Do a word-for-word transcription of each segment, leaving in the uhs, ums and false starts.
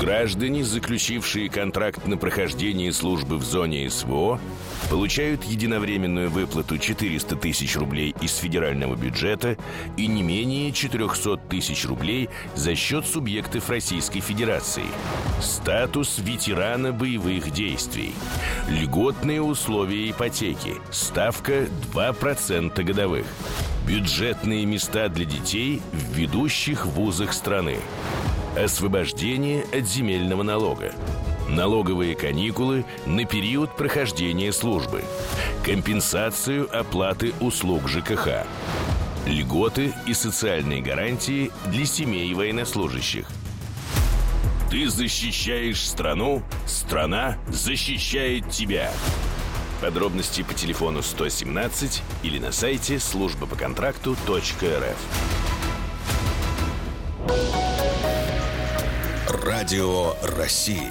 Граждане, заключившие контракт на прохождение службы в зоне СВО, получают единовременную выплату четыреста тысяч рублей из федерального бюджета и не менее четыреста тысяч рублей за счет субъектов Российской Федерации. Статус ветерана боевых действий. Льготные условия ипотеки. Ставка два процента годовых. Бюджетные места для детей в ведущих вузах страны. Освобождение от земельного налога. Налоговые каникулы на период прохождения службы. Компенсацию оплаты услуг ЖКХ. Льготы и социальные гарантии для семей военнослужащих. Ты защищаешь страну, страна защищает тебя. Подробности по телефону сто семнадцать или на сайте служба по контракту точка эр эф. Радио России.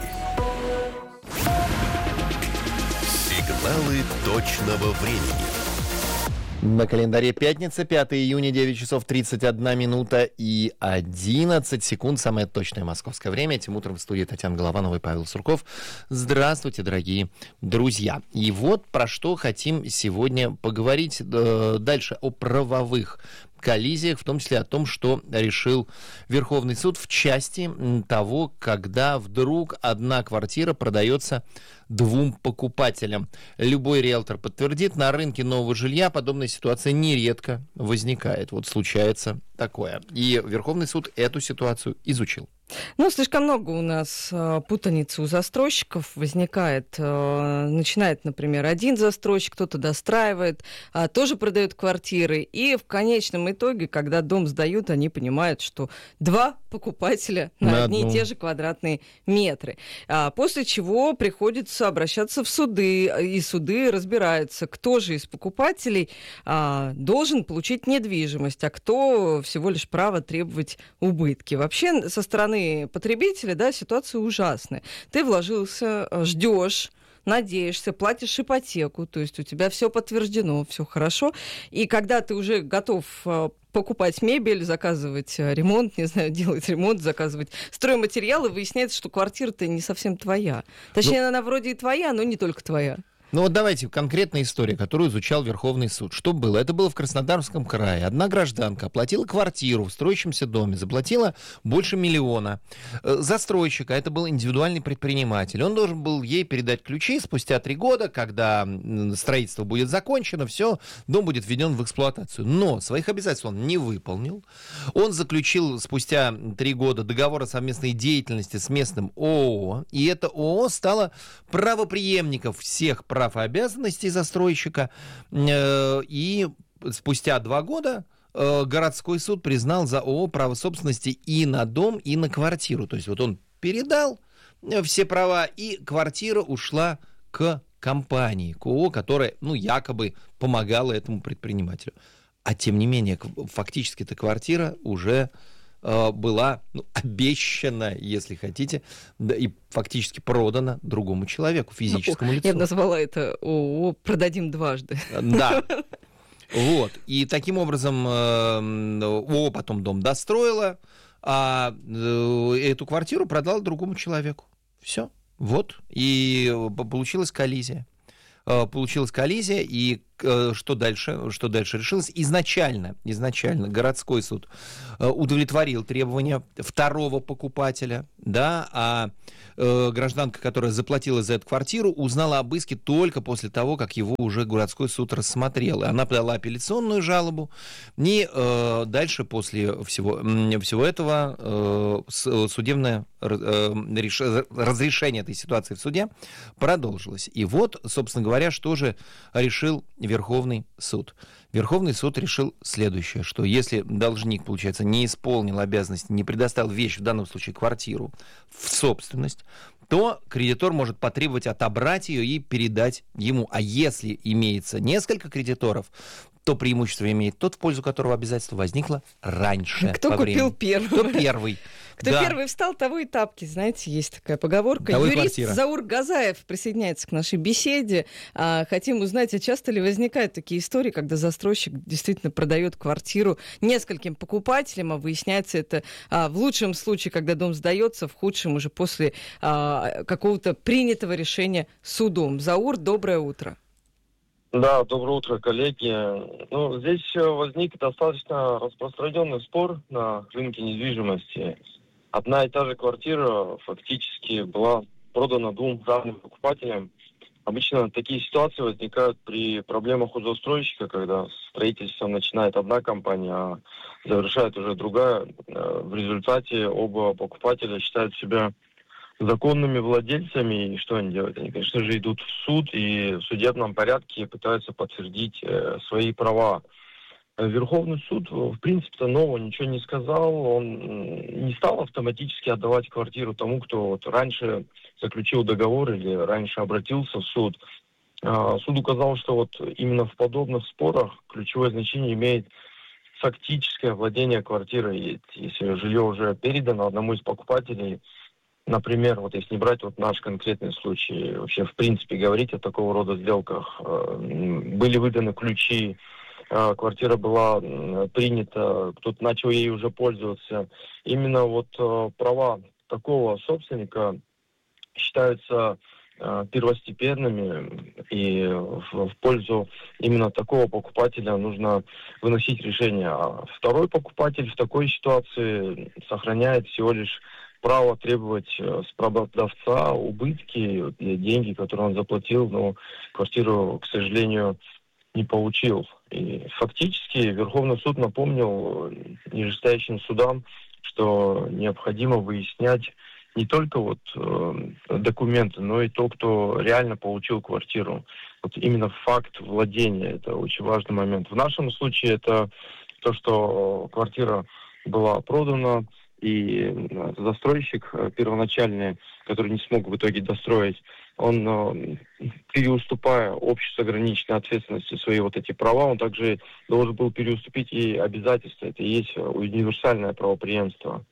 Сигналы точного времени. На календаре пятница, пятого июня, девять часов тридцать одна минута и одиннадцать секунд. Самое точное московское время. Этим утром в студии Татьяна Голованова и Павел Сурков. Здравствуйте, дорогие друзья. И вот про что хотим сегодня поговорить э, дальше. О правовых коллизиях, в том числе о том, что решил Верховный суд в части того, когда вдруг одна квартира продается двум покупателям. Любой риэлтор подтвердит, на рынке нового жилья подобная ситуация нередко возникает. Вот случается такое. И Верховный суд эту ситуацию изучил. Ну, слишком много у нас э, путаницы у застройщиков возникает. Э, начинает, например, один застройщик, кто-то достраивает, э, тоже продает квартиры. И в конечном итоге, когда дом сдают, они понимают, что два покупателя на, на одни одну. И те же квадратные метры. А после чего приходится обращаться в суды, и суды разбираются, кто же из покупателей э, должен получить недвижимость, а кто всего лишь право требовать убытки. Вообще, со стороны потребителя, да, ситуация ужасная. Ты вложился, ждешь, надеешься, платишь ипотеку, то есть у тебя все подтверждено, все хорошо. И когда ты уже готов покупать мебель, заказывать ремонт, не знаю, делать ремонт, заказывать стройматериалы, выясняется, что квартира-то не совсем твоя. Точнее, ну, она вроде и твоя, но не только твоя. Ну вот давайте конкретная история, которую изучал Верховный суд. Что было? Это было в Краснодарском крае. Одна гражданка оплатила квартиру в строящемся доме, заплатила больше миллиона. Застройщик, а это был индивидуальный предприниматель, он должен был ей передать ключи спустя три года, когда строительство будет закончено, все, дом будет введен в эксплуатацию. Но своих обязательств он не выполнил. Он заключил спустя три года договор о совместной деятельности с местным ООО, и это ООО стало правопреемником всех прав прав и обязанностей застройщика, и спустя два года городской суд признал за ООО право собственности и на дом, и на квартиру. То есть вот он передал все права, и квартира ушла к компании, к ООО, которая, ну, якобы помогала этому предпринимателю. А тем не менее, фактически эта квартира уже была, ну, обещана, если хотите, да, и фактически продана другому человеку, физическому ну, лицу. Я бы назвала это ООО «продадим дважды». Да. Вот. И таким образом ООО потом дом достроила, а эту квартиру продала другому человеку. Все. Вот. И получилась коллизия. Получилась коллизия, и что дальше? Что дальше решилось? Изначально, изначально городской суд удовлетворил требования второго покупателя, да, а э, гражданка, которая заплатила за эту квартиру, узнала об иске только после того, как его уже городской суд рассмотрел. И она подала апелляционную жалобу, и э, дальше после всего, всего этого э, судебное э, реш... разрешение этой ситуации в суде продолжилось. И вот, собственно говоря, что же решил Верховный суд. Верховный суд решил следующее, что если должник, получается, не исполнил обязанности, не предоставил вещь, в данном случае квартиру, в собственность, то кредитор может потребовать отобрать ее и передать ему. А если имеется несколько кредиторов, то преимущество имеет тот, в пользу которого обязательство возникло раньше. Кто купил первым? Кто первый. Кто да. первый встал, того и тапки. Знаете, есть такая поговорка. Того и Юрист квартира. Заур Газаев присоединяется к нашей беседе. А, хотим узнать, а часто ли возникают такие истории, когда застройщик действительно продает квартиру нескольким покупателям, а выясняется это а, в лучшем случае, когда дом сдается, в худшем уже после а, какого-то принятого решения судом. Заур, доброе утро. Да, доброе утро, коллеги. Ну, здесь возник достаточно распространенный спор на рынке недвижимости. Одна и та же квартира фактически была продана двум разным покупателям. Обычно такие ситуации возникают при проблемах у застройщика, когда строительство начинает одна компания, а завершает уже другая. В результате оба покупателя считают себя законными владельцами, и что они делают? Они, конечно же, идут в суд и в судебном порядке пытаются подтвердить э, свои права. Верховный суд, в принципе-то, нового ничего не сказал. Он не стал автоматически отдавать квартиру тому, кто вот раньше заключил договор или раньше обратился в суд. А, суд указал, что вот именно в подобных спорах ключевое значение имеет фактическое владение квартирой. Если жилье уже передано одному из покупателей, например, вот если не брать вот наш конкретный случай, вообще в принципе говорить о такого рода сделках, были выданы ключи, квартира была принята, кто-то начал ей уже пользоваться. Именно вот права такого собственника считаются первостепенными, и в, в пользу именно такого покупателя нужно выносить решение. А второй покупатель в такой ситуации сохраняет всего лишь право требовать с продавца убытки, деньги, которые он заплатил, но квартиру, к сожалению, не получил. И фактически Верховный суд напомнил нижестоящим судам, что необходимо выяснять не только вот э, документы, но и то, кто реально получил квартиру. Вот именно факт владения – это очень важный момент. В нашем случае это то, что квартира была продана, и застройщик первоначальный, который не смог в итоге достроить, он, переуступая общей с ограниченной ответственностью свои вот эти права, он также должен был переуступить и обязательства. Это и есть универсальное правопреемство.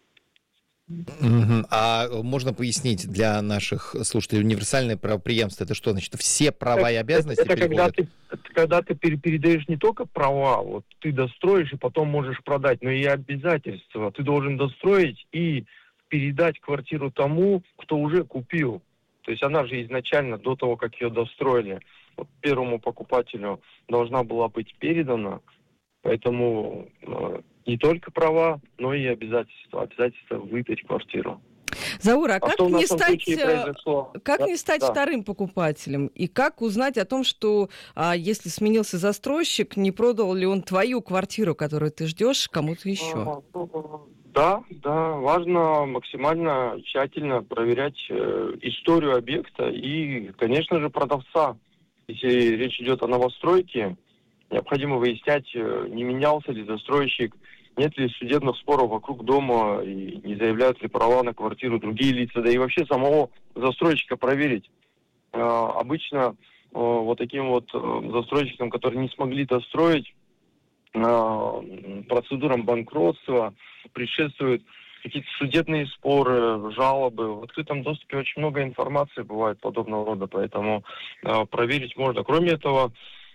А можно пояснить для наших слушателей, универсальное правопреемство, это что значит? Все права и обязанности это, это когда переходят? ты, это когда ты передаешь не только права, вот ты достроишь и потом можешь продать, но и обязательства. Ты должен достроить и передать квартиру тому, кто уже купил. То есть она же изначально, до того, как ее достроили, вот первому покупателю должна была быть передана. Поэтому э, не только права, но и обязательства. Обязательства выдать квартиру. Заур, а, а как, не стать, как да, не стать да. вторым покупателем? И как узнать о том, что а, если сменился застройщик, не продал ли он твою квартиру, которую ты ждешь, кому-то еще? Да, да. Важно максимально тщательно проверять э, историю объекта и, конечно же, продавца. Если речь идет о новостройке, необходимо выяснять, не менялся ли застройщик, нет ли судебных споров вокруг дома, и не заявляют ли права на квартиру другие лица, да и вообще самого застройщика проверить. Э, обычно э, вот таким вот э, застройщикам, которые не смогли достроить, э, процедурам банкротства предшествуют какие-то судебные споры, жалобы. В открытом доступе очень много информации бывает подобного рода, поэтому э, проверить можно. Кроме этого,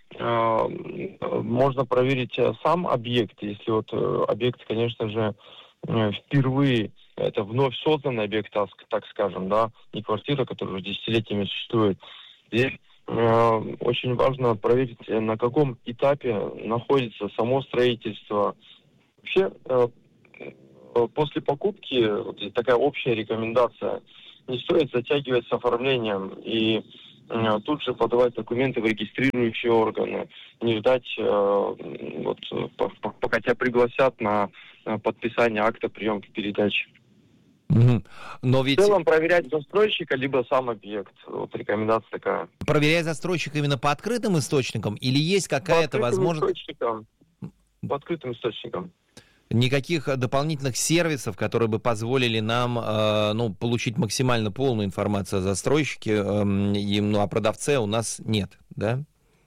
можно проверить сам объект, если вот объект, конечно же, впервые, это вновь созданный объект, так скажем, да, не квартира, которая уже десятилетиями существует. Здесь э, очень важно проверить, на каком этапе находится само строительство. Вообще, э, после покупки, вот такая общая рекомендация, не стоит затягивать с оформлением и тут же подавать документы в регистрирующие органы, не ждать, э, вот, пока тебя пригласят на подписание акта приемки передачи. Угу. Но ведь... В целом проверять застройщика, либо сам объект. Вот рекомендация такая. Проверять застройщика именно по открытым источникам или есть какая-то по возможность... Источникам. По открытым источникам. Никаких дополнительных сервисов, которые бы позволили нам э, ну, получить максимально полную информацию о застройщике, э, и, ну, о продавце у нас нет, да?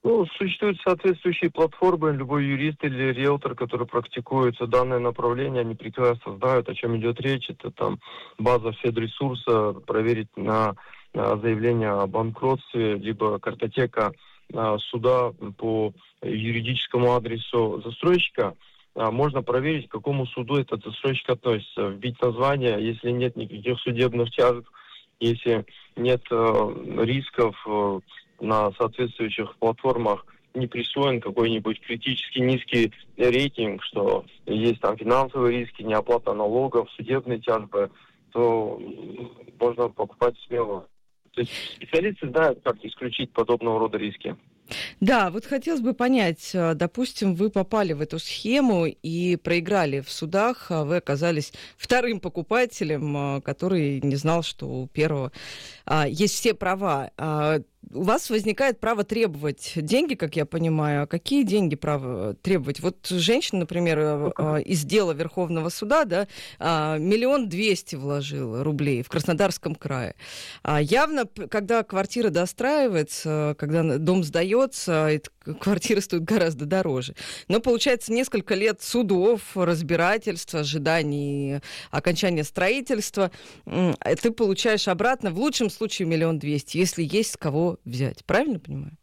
Ну, существуют соответствующие платформы. Любой юрист или риэлтор, который практикует данное направление, они прекрасно знают, о чем идет речь. Это там база Федресурса, проверить на, на заявление о банкротстве, либо картотека а, суда по юридическому адресу застройщика. А, можно проверить, к какому суду этот застройщик относится, вбить название, если нет никаких судебных тяжб, если нет э, рисков э, на соответствующих платформах, не присвоен какой-нибудь критически низкий рейтинг, что есть там финансовые риски, неоплата налогов, судебные тяжбы, то можно покупать смело. То есть специалисты знают, как исключить подобного рода риски. Да, вот хотелось бы понять, допустим, вы попали в эту схему и проиграли в судах, а вы оказались вторым покупателем, который не знал, что у первого есть все права. У вас возникает право требовать деньги, как я понимаю. А какие деньги право требовать? Вот женщина, например, из дела Верховного суда, да, миллион двести вложила рублей в Краснодарском крае. Явно, когда квартира достраивается, когда дом сдается, квартира стоит гораздо дороже. Но получается несколько лет судов, разбирательств, ожиданий окончания строительства. Ты получаешь обратно в лучшем случае миллион двести, если есть с кого взять. Правильно понимаю?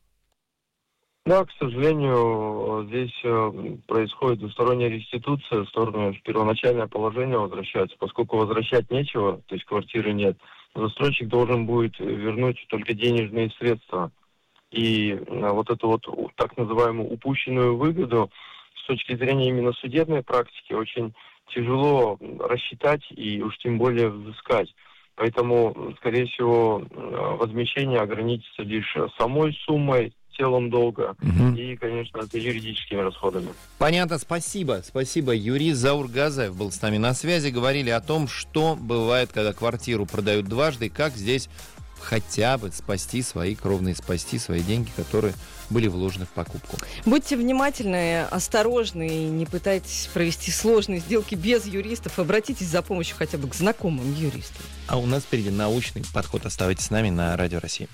Да, к сожалению, здесь происходит двусторонняя реституция, в сторону в первоначальное положение возвращается. Поскольку возвращать нечего, то есть квартиры нет, застройщик должен будет вернуть только денежные средства. И вот эту вот так называемую упущенную выгоду с точки зрения именно судебной практики очень тяжело рассчитать и уж тем более взыскать. Поэтому, скорее всего, возмещение ограничится лишь самой суммой, телом долга угу. и, конечно, это юридическими расходами. Понятно, спасибо. Спасибо. Юрист Заур Газаев был с нами на связи. Говорили о том, что бывает, когда квартиру продают дважды, и как здесь хотя бы спасти свои кровные, спасти свои деньги, которые были вложены в покупку. Будьте внимательны, осторожны, не пытайтесь провести сложные сделки без юристов. Обратитесь за помощью хотя бы к знакомым юристам. А у нас впереди научный подход. Оставайтесь с нами на Радио России.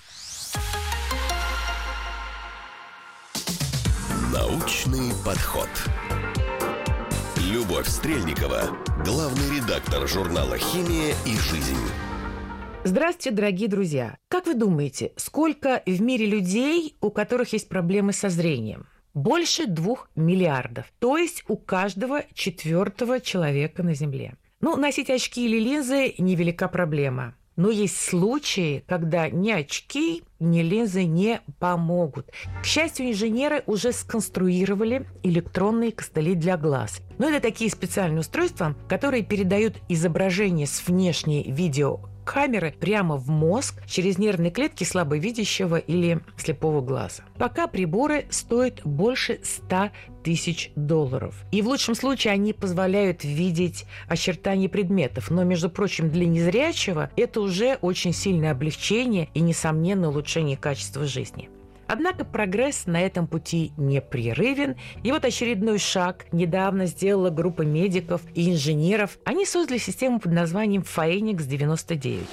Научный подход. Любовь Стрельникова, главный редактор журнала «Химия и жизнь». Здравствуйте, дорогие друзья! Как вы думаете, сколько в мире людей, у которых есть проблемы со зрением? Больше двух миллиардов. То есть у каждого четвертого человека на Земле. Ну, носить очки или линзы – невелика проблема. Но есть случаи, когда ни очки, ни линзы не помогут. К счастью, инженеры уже сконструировали электронные костыли для глаз. Но это такие специальные устройства, которые передают изображение с внешней видеокамеры камеры прямо в мозг через нервные клетки слабовидящего или слепого глаза. Пока приборы стоят больше ста тысяч долларов. И в лучшем случае они позволяют видеть очертания предметов. Но, между прочим, для незрячего это уже очень сильное облегчение и, несомненно, улучшение качества жизни. Однако прогресс на этом пути непрерывен. И вот очередной шаг недавно сделала группа медиков и инженеров. Они создали систему под названием Феникс девяносто девять.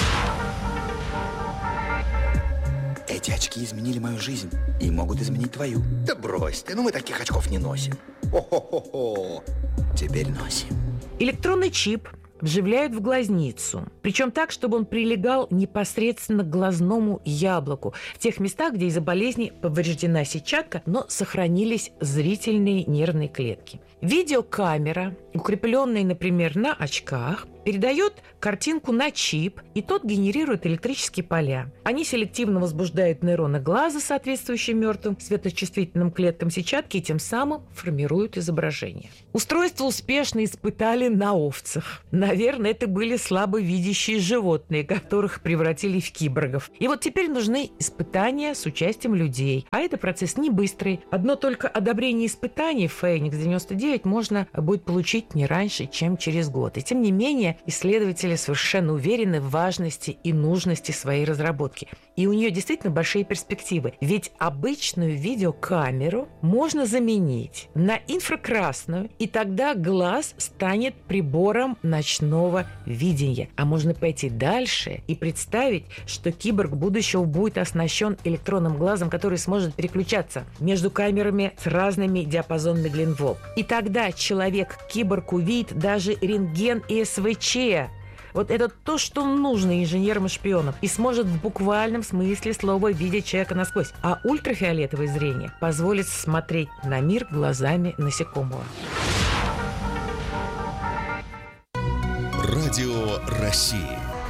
Эти очки изменили мою жизнь и могут изменить твою. Да брось ты, ну мы таких очков не носим. О-хо-хо-хо. Теперь носим. Электронный чип вживляют в глазницу. Причем так, чтобы он прилегал непосредственно к глазному яблоку. В тех местах, где из-за болезни повреждена сетчатка, но сохранились зрительные нервные клетки. Видеокамера, укрепленная, например, на очках, передает картинку на чип, и тот генерирует электрические поля. Они селективно возбуждают нейроны глаза, соответствующие мертвым светочувствительным клеткам сетчатки, и тем самым формируют изображение. Устройство успешно испытали на овцах. Наверное, это были слабовидящие животные, которых превратили в киборгов. И вот теперь нужны испытания с участием людей. А это процесс не быстрый. Одно только одобрение испытаний в Феникс девяносто девять можно будет получить не раньше, чем через год. И тем не менее, менее, исследователи совершенно уверены в важности и нужности своей разработки. И у нее действительно большие перспективы. Ведь обычную видеокамеру можно заменить на инфракрасную, и тогда глаз станет прибором ночного видения. А можно пойти дальше и представить, что киборг будущего будет оснащен электронным глазом, который сможет переключаться между камерами с разными диапазонами длин волн. И тогда человек-киборг увидит даже рентген и эс вэ че. Вот это то, что нужно инженерам и шпионам, и сможет в буквальном смысле слова видеть человека насквозь. А ультрафиолетовое зрение позволит смотреть на мир глазами насекомого. Радио России.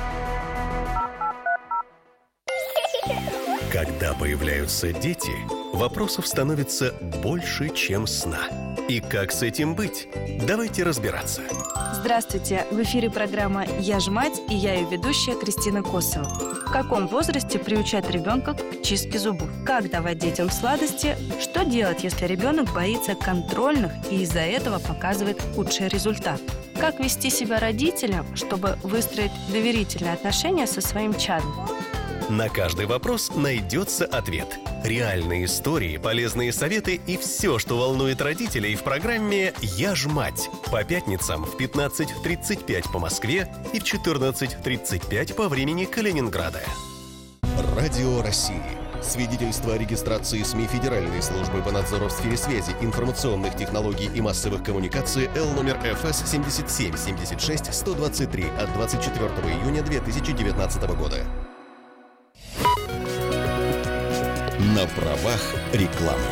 Когда появляются дети, вопросов становится больше, чем сна. И как с этим быть? Давайте разбираться. Здравствуйте! В эфире программа «Я ж мать» и я ее ведущая Кристина Косова. В каком возрасте приучать ребенка к чистке зубов? Как давать детям сладости? Что делать, если ребенок боится контрольных и из-за этого показывает худший результат? Как вести себя родителям, чтобы выстроить доверительные отношения со своим чадом? На каждый вопрос найдется ответ. Реальные истории, полезные советы и все, что волнует родителей в программе «Я ж мать» по пятницам в пятнадцать тридцать пять по Москве и в четырнадцать тридцать пять по времени Калининграда. Радио России. Свидетельство о регистрации СМИ Федеральной службы по надзору в сфере связи, информационных технологий и массовых коммуникаций Л номер эф эс семь семь семь шесть сто двадцать три от двадцать четвёртого июня две тысячи девятнадцатого года. На правах рекламы.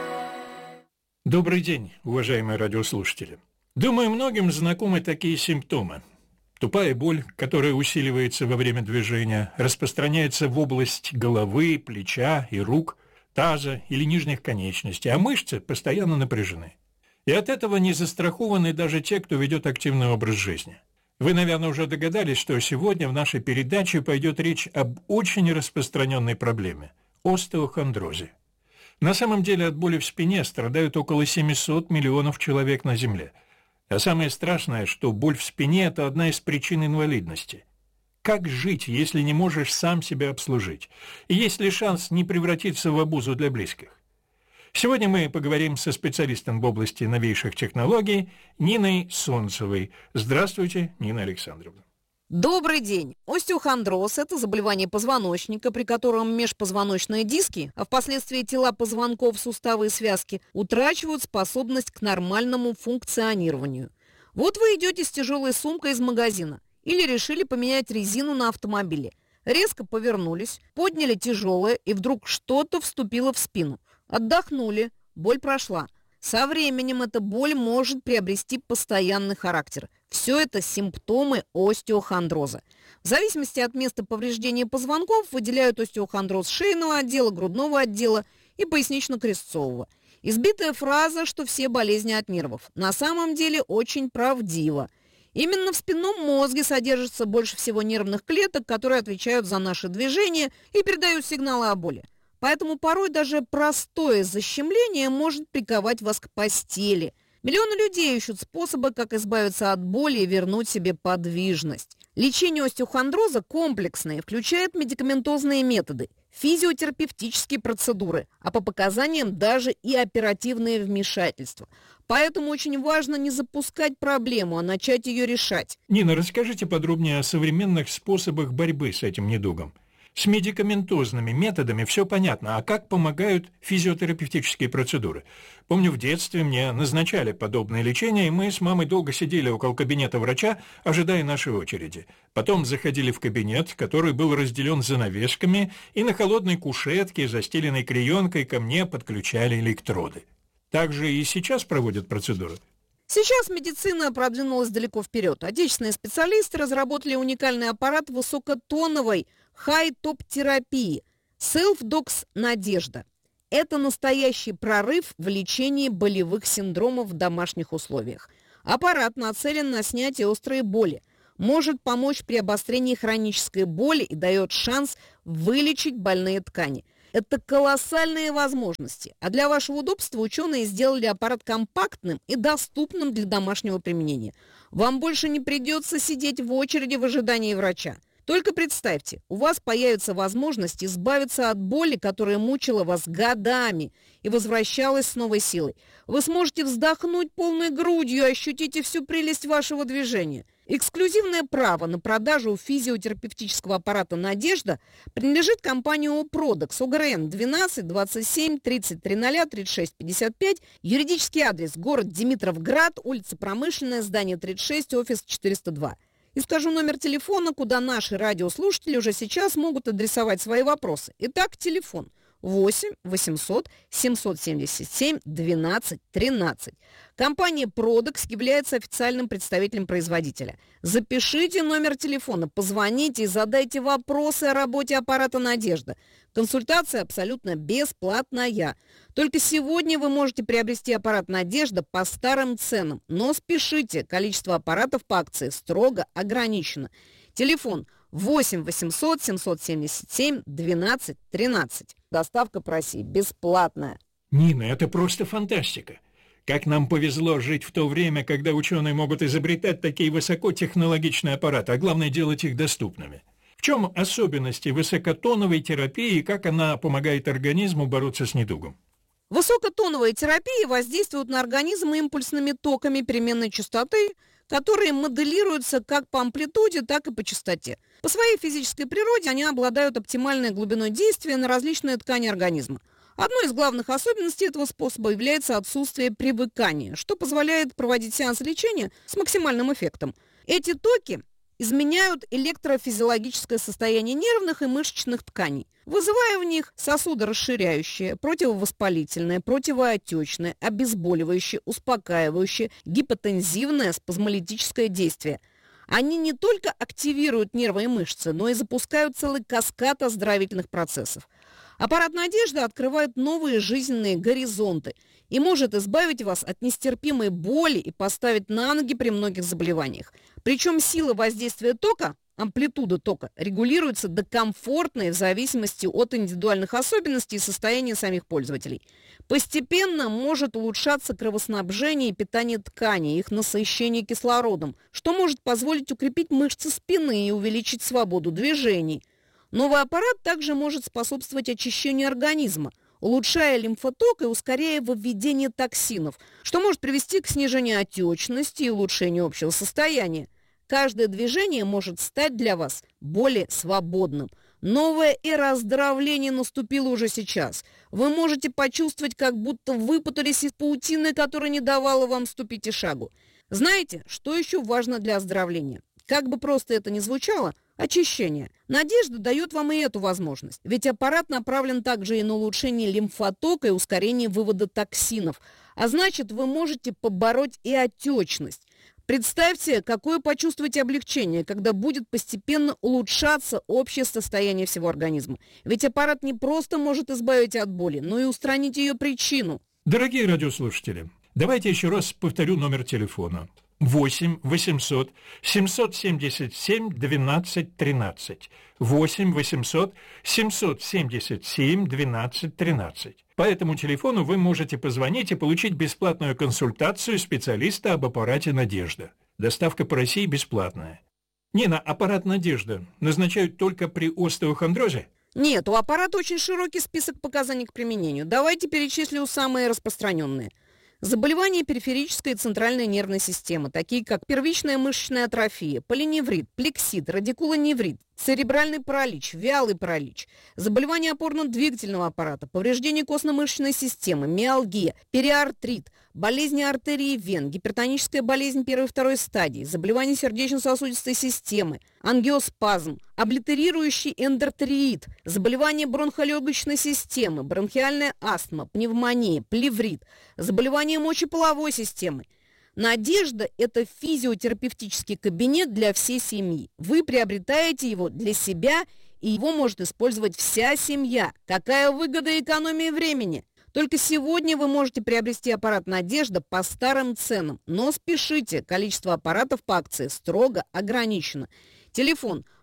Добрый день, уважаемые радиослушатели. Думаю, многим знакомы такие симптомы. Тупая боль, которая усиливается во время движения, распространяется в область головы, плеча и рук, таза или нижних конечностей, а мышцы постоянно напряжены. И от этого не застрахованы даже те, кто ведет активный образ жизни. Вы, наверное, уже догадались, что сегодня в нашей передаче пойдет речь об очень распространенной проблеме – остеохондрозе. На самом деле от боли в спине страдают около семьсот миллионов человек на Земле. А самое страшное, что боль в спине – это одна из причин инвалидности. Как жить, если не можешь сам себя обслужить? И есть ли шанс не превратиться в обузу для близких? Сегодня мы поговорим со специалистом в области новейших технологий Ниной Солнцевой. Здравствуйте, Нина Александровна. Добрый день. Остеохондроз – это заболевание позвоночника, при котором межпозвоночные диски, а впоследствии тела позвонков, суставы и связки, утрачивают способность к нормальному функционированию. Вот вы идете с тяжелой сумкой из магазина или решили поменять резину на автомобиле. Резко повернулись, подняли тяжелое, и вдруг что-то вступило в спину. Отдохнули, боль прошла. Со временем эта боль может приобрести постоянный характер. Все это симптомы остеохондроза. В зависимости от места повреждения позвонков выделяют остеохондроз шейного отдела, грудного отдела и пояснично-крестцового. Избитая фраза, что все болезни от нервов, на самом деле очень правдива. Именно в спинном мозге содержится больше всего нервных клеток, которые отвечают за наши движения и передают сигналы о боли. Поэтому порой даже простое защемление может приковать вас к постели. Миллионы людей ищут способы, как избавиться от боли и вернуть себе подвижность. Лечение остеохондроза комплексное, включает медикаментозные методы, физиотерапевтические процедуры, а по показаниям даже и оперативные вмешательства. Поэтому очень важно не запускать проблему, а начать ее решать. Нина, расскажите подробнее о современных способах борьбы с этим недугом. С медикаментозными методами все понятно, а как помогают физиотерапевтические процедуры? Помню, в детстве мне назначали подобное лечение, и мы с мамой долго сидели около кабинета врача, ожидая нашей очереди. Потом заходили в кабинет, который был разделен занавесками, и на холодной кушетке, застеленной клеенкой, ко мне подключали электроды. Так же и сейчас проводят процедуры? Сейчас медицина продвинулась далеко вперед. Отечественные специалисты разработали уникальный аппарат высокотоновой хай-топ-терапии Self-Dox Надежда. Это настоящий прорыв в лечении болевых синдромов в домашних условиях. Аппарат нацелен на снятие острой боли, может помочь при обострении хронической боли и дает шанс вылечить больные ткани. Это колоссальные возможности. А для вашего удобства ученые сделали аппарат компактным и доступным для домашнего применения. Вам больше не придется сидеть в очереди в ожидании врача. Только представьте, у вас появится возможность избавиться от боли, которая мучила вас годами и возвращалась с новой силой. Вы сможете вздохнуть полной грудью и ощутите всю прелесть вашего движения. Эксклюзивное право на продажу физиотерапевтического аппарата «Надежда» принадлежит компании «Опродекс», ОГРН двенадцать двадцать семь тридцать три ноль тридцать шесть пятьдесят пять, юридический адрес город Димитровград, улица Промышленная, здание тридцать шесть, офис четыреста два. И скажу номер телефона, куда наши радиослушатели уже сейчас могут адресовать свои вопросы. Итак, телефон восемь восемьсот семьсот семьдесят семь двенадцать тринадцать. Компания «Продекс» является официальным представителем производителя. Запишите номер телефона, позвоните и задайте вопросы о работе аппарата «Надежда». Консультация абсолютно бесплатная. Только сегодня вы можете приобрести аппарат «Надежда» по старым ценам. Но спешите, количество аппаратов по акции строго ограничено. Телефон восемь восемьсот семьсот семьдесят семь двенадцать тринадцать. Доставка по России бесплатная. Нина, это просто фантастика. Как нам повезло жить в то время, когда ученые могут изобретать такие высокотехнологичные аппараты, а главное делать их доступными. В чем особенности высокотоновой терапии и как она помогает организму бороться с недугом? Высокотоновая терапия воздействует на организм импульсными токами переменной частоты, которые моделируются как по амплитуде, так и по частоте. По своей физической природе они обладают оптимальной глубиной действия на различные ткани организма. Одной из главных особенностей этого способа является отсутствие привыкания, что позволяет проводить сеанс лечения с максимальным эффектом. Эти токи изменяют электрофизиологическое состояние нервных и мышечных тканей, вызывая в них сосудорасширяющее, противовоспалительное, противоотечное, обезболивающее, успокаивающее, гипотензивное, спазмолитическое действие. Они не только активируют нервы и мышцы, но и запускают целый каскад оздоровительных процессов. Аппарат «Надежда» открывает новые жизненные горизонты и может избавить вас от нестерпимой боли и поставить на ноги при многих заболеваниях. Причем сила воздействия тока, амплитуда тока, регулируется до комфортной в зависимости от индивидуальных особенностей и состояния самих пользователей. Постепенно может улучшаться кровоснабжение и питание тканей, их насыщение кислородом, что может позволить укрепить мышцы спины и увеличить свободу движений. Новый аппарат также может способствовать очищению организма, улучшая лимфоток и ускоряя выведение токсинов, что может привести к снижению отечности и улучшению общего состояния. Каждое движение может стать для вас более свободным. Новая эра оздоровления наступила уже сейчас. Вы можете почувствовать, как будто выпутались из паутины, которая не давала вам ступить и шагу. Знаете, что еще важно для оздоровления? Как бы просто это ни звучало, очищение. «Надежда» дает вам и эту возможность, ведь аппарат направлен также и на улучшение лимфотока и ускорение вывода токсинов, а значит, вы можете побороть и отечность. Представьте, какое почувствуете облегчение, когда будет постепенно улучшаться общее состояние всего организма. Ведь аппарат не просто может избавить от боли, но и устранить ее причину. Дорогие радиослушатели, давайте еще раз повторю номер телефона. восемь восемьсот семьсот семьдесят семь двенадцать тринадцать. восемь восемьсот семьсот семьдесят семь двенадцать тринадцать. По этому телефону вы можете позвонить и получить бесплатную консультацию специалиста об аппарате «Надежда». Доставка по России бесплатная. Нина, аппарат «Надежда» назначают только при остеохондрозе? Нет, у аппарата очень широкий список показаний к применению. Давайте перечислю самые распространенные. Заболевания периферической и центральной нервной системы, такие как первичная мышечная атрофия, полиневрит, плексит, радикулоневрит, церебральный паралич, вялый паралич, заболевания опорно-двигательного аппарата, повреждение костно-мышечной системы, миалгия, периартрит, болезни артерий и вен, гипертоническая болезнь первой и второй стадии, заболевания сердечно-сосудистой системы, ангиоспазм, облитерирующий эндотериит, заболевания бронхолегочной системы, бронхиальная астма, пневмония, плеврит, заболевания мочеполовой системы. «Надежда» – это физиотерапевтический кабинет для всей семьи. Вы приобретаете его для себя, и его может использовать вся семья. Какая выгода и экономия времени! Только сегодня вы можете приобрести аппарат «Надежда» по старым ценам. Но спешите, количество аппаратов по акции строго ограничено. Телефон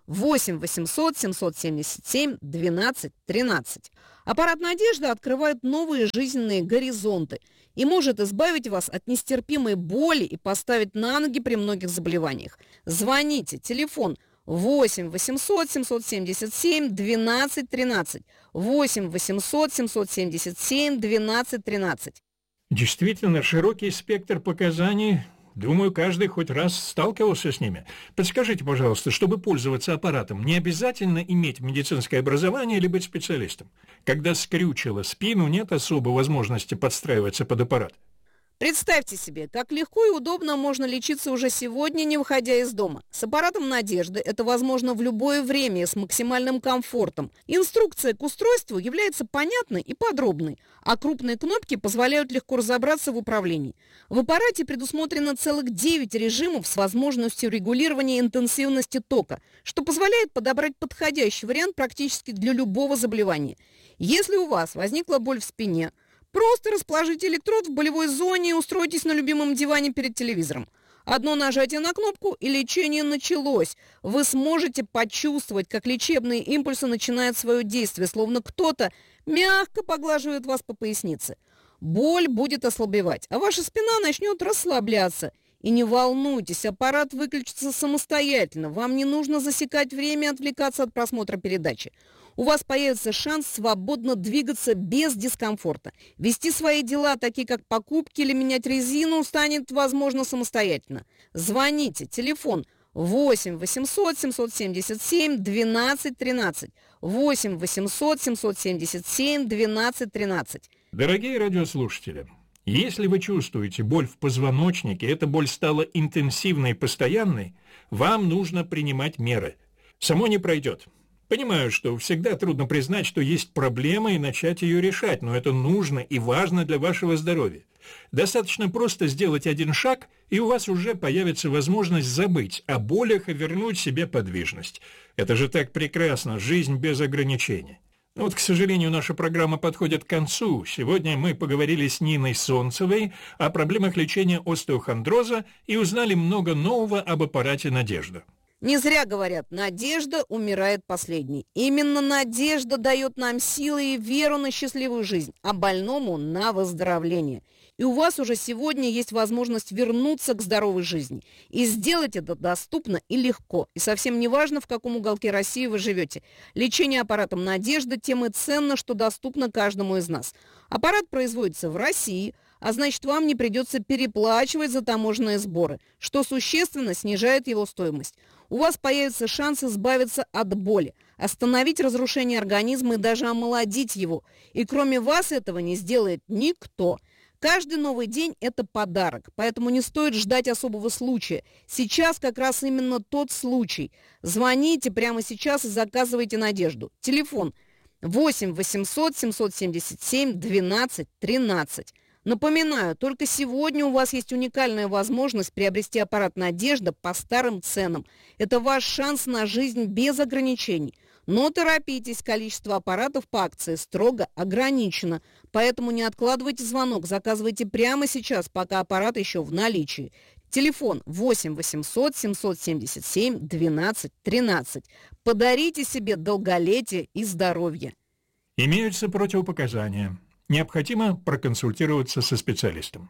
восемь восемьсот семьсот семьдесят семь двенадцать тринадцать. Аппарат «Надежда» открывает новые жизненные горизонты и может избавить вас от нестерпимой боли и поставить на ноги при многих заболеваниях. Звоните. Телефон восемь восемьсот семьсот семьдесят семь двенадцать тринадцать. восемь восемьсот семьсот семьдесят семь двенадцать тринадцать. Действительно, широкий спектр показаний. Думаю, каждый хоть раз сталкивался с ними. Подскажите, пожалуйста, чтобы пользоваться аппаратом, не обязательно иметь медицинское образование или быть специалистом? Когда скрючило спину, нет особой возможности подстраиваться под аппарат. Представьте себе, как легко и удобно можно лечиться уже сегодня, не выходя из дома. С аппаратом «Надежды» это возможно в любое время с максимальным комфортом. Инструкция к устройству является понятной и подробной, а крупные кнопки позволяют легко разобраться в управлении. В аппарате предусмотрено целых девять режимов с возможностью регулирования интенсивности тока, что позволяет подобрать подходящий вариант практически для любого заболевания. Если у вас возникла боль в спине, просто расположите электрод в болевой зоне и устройтесь на любимом диване перед телевизором. Одно нажатие на кнопку, и лечение началось. Вы сможете почувствовать, как лечебные импульсы начинают свое действие, словно кто-то мягко поглаживает вас по пояснице. Боль будет ослабевать, а ваша спина начнет расслабляться. И не волнуйтесь, аппарат выключится самостоятельно. Вам не нужно засекать время и отвлекаться от просмотра передачи. У вас появится шанс свободно двигаться без дискомфорта. Вести свои дела, такие как покупки или менять резину, станет возможно самостоятельно. Звоните. Телефон восемь восемьсот семьсот семьдесят семь двенадцать тринадцать. восемь восемьсот семьсот семьдесят семь двенадцать тринадцать. Дорогие радиослушатели, если вы чувствуете боль в позвоночнике, эта боль стала интенсивной и постоянной, вам нужно принимать меры. Само не пройдет. Понимаю, что всегда трудно признать, что есть проблема и начать ее решать, но это нужно и важно для вашего здоровья. Достаточно просто сделать один шаг, и у вас уже появится возможность забыть о болях и вернуть себе подвижность. Это же так прекрасно, жизнь без ограничений. Но вот, к сожалению, наша программа подходит к концу. Сегодня мы поговорили с Ниной Солнцевой о проблемах лечения остеохондроза и узнали много нового об аппарате «Надежда». Не зря говорят, надежда умирает последней. Именно надежда дает нам силы и веру на счастливую жизнь, а больному на выздоровление. И у вас уже сегодня есть возможность вернуться к здоровой жизни. И сделать это доступно и легко. И совсем не важно, в каком уголке России вы живете. Лечение аппаратом «Надежда» тем и ценно, что доступно каждому из нас. Аппарат производится в России, а значит, вам не придется переплачивать за таможенные сборы, что существенно снижает его стоимость. У вас появится шанс избавиться от боли, остановить разрушение организма и даже омолодить его. И кроме вас этого не сделает никто. Каждый новый день – это подарок, поэтому не стоит ждать особого случая. Сейчас как раз именно тот случай. Звоните прямо сейчас и заказывайте «Надежду». Телефон восемь восемьсот семьсот семьдесят семь двенадцать тринадцать. Напоминаю, только сегодня у вас есть уникальная возможность приобрести аппарат «Надежда» по старым ценам. Это ваш шанс на жизнь без ограничений. Но торопитесь, количество аппаратов по акции строго ограничено. Поэтому не откладывайте звонок, заказывайте прямо сейчас, пока аппарат еще в наличии. Телефон восемь восемьсот семьсот семьдесят семь двенадцать тринадцать. Подарите себе долголетие и здоровье. Имеются противопоказания. Необходимо проконсультироваться со специалистом.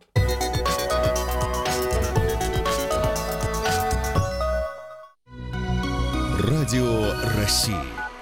Радио России.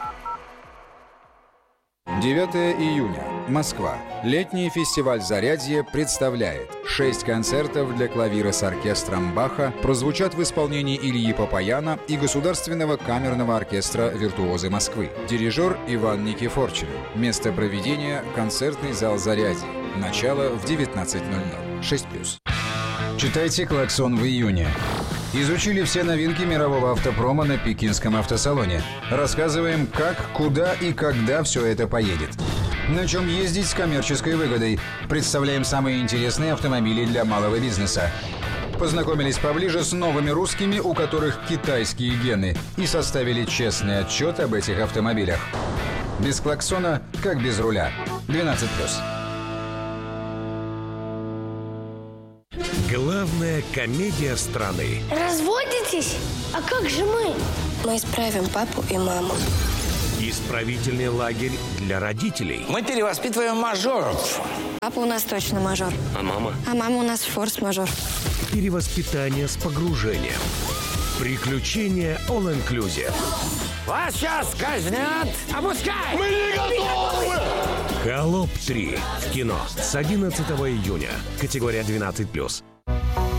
девятого июня. Москва. Летний фестиваль «Зарядье» представляет шесть концертов для клавира с оркестром Баха прозвучат в исполнении Ильи Папаяна и Государственного камерного оркестра «Виртуозы Москвы». Дирижер Иван Никифорчин. Место проведения – концертный зал «Зарядье». Начало в девятнадцать ноль ноль. шесть плюс. Читайте «Клаксон» в июне. Изучили все новинки мирового автопрома на Пекинском автосалоне. Рассказываем, как, куда и когда все это поедет. На чем ездить с коммерческой выгодой. Представляем самые интересные автомобили для малого бизнеса. Познакомились поближе с новыми русскими, у которых китайские гены, и составили честный отчет об этих автомобилях. Без клаксона, как без руля. двенадцать плюс. Главная комедия страны. Разводитесь? А как же мы? Мы исправим папу и маму. Исправительный лагерь для родителей. Мы перевоспитываем мажоров. Папа у нас точно мажор. А мама? А мама у нас форс-мажор. Перевоспитание с погружением. Приключения All Inclusive. Вас сейчас казнят. Опускай! Мы не готовы! Холоп три в кино с одиннадцатого июня. Категория двенадцать плюс.